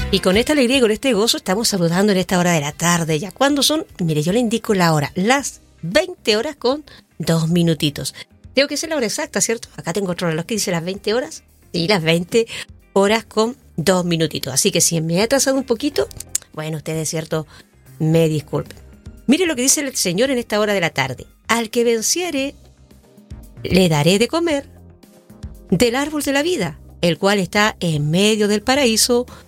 Y con esta alegría y con este gozo estamos saludando en esta hora de la tarde. ¿Ya cuándo son? Mire, yo le indico la hora. Las 20 horas con 2 minutitos. Tengo que ser la hora exacta, ¿cierto? Acá tengo otro reloj que dice las 20 horas. Y las 20 horas con 2 minutitos. Así que si me he atrasado un poquito, bueno, ustedes, ¿cierto? Me disculpen. Mire lo que dice el Señor en esta hora de la tarde. Al que venciere, le daré de comer del árbol de la vida, el cual está en medio del paraíso,